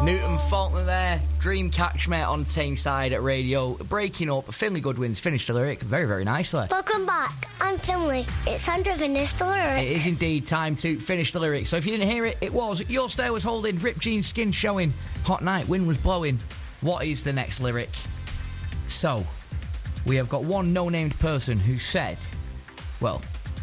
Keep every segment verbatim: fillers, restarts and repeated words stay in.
Newton Faulkner there, Dream Catch Me on Tameside at Radio. Breaking up, Finlay Goodwin's finished the lyric very, very nicely. Welcome back, I'm Finlay. It's time to finish the lyric. It is indeed time to finish the lyric. So if you didn't hear it, it was Your Stair Was Holding, Ripped Jeans, Skin Showing, Hot Night, Wind Was Blowing. What is the next lyric? So, we have got one no-named person who said, well,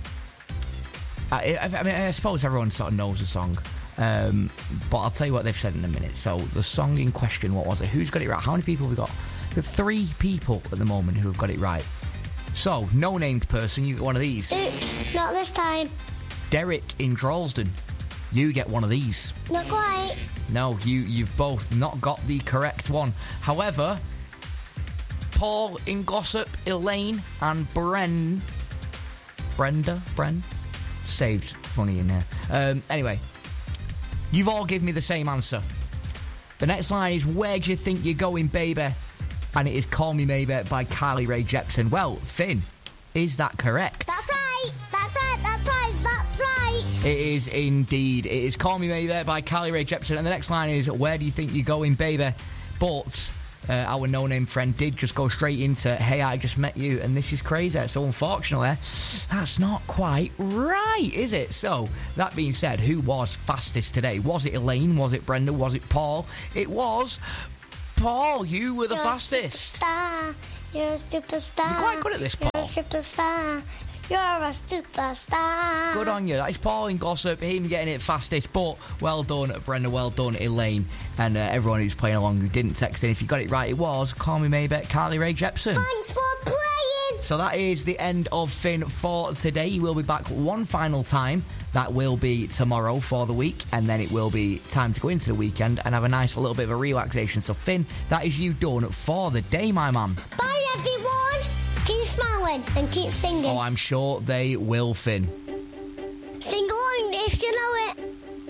I, I, I mean, I suppose everyone sort of knows the song. Um, but I'll tell you what they've said in a minute. So the song in question, what was it? Who's got it right? How many people have we got? We've got three people at the moment who have got it right. So, no named person, you get one of these. Oops, not this time. Derek in Droylsden, you get one of these. Not quite. No, you, you've both not got the correct one. However, Paul in Glossop, Elaine and Bren... Brenda? Bren? Saved funny in there. Um, anyway... You've all given me the same answer. The next line is, where do you think you're going, baby? And it is Call Me Maybe by Carly Rae Jepsen. Well, Finn, is that correct? That's right. That's right. That's right. That's right. It is indeed. It is Call Me Maybe by Carly Rae Jepsen. And the next line is, where do you think you're going, baby? But... Uh, our no-name friend did just go straight into, hey, I just met you, and this is crazy. So, unfortunately, that's not quite right, is it? So, that being said, who was fastest today? Was it Elaine? Was it Brenda? Was it Paul? It was Paul. You were the You're fastest. A superstar. You're a superstar. You're quite good at this, Paul. You're a superstar. You're a superstar. Good on you. That is Paul in Glossop, him getting it fastest. But well done, Brenda. Well done, Elaine. And uh, everyone who's playing along who didn't text in. If you got it right, it was Call Me Maybe, Carly Rae Jepsen. Thanks for playing. So that is the end of Finn for today. You will be back one final time. That will be tomorrow for the week. And then it will be time to go into the weekend and have a nice little bit of a relaxation. So, Finn, that is you done for the day, my man. Bye, everyone. Keep smiling and keep singing. Oh, I'm sure they will, Finn.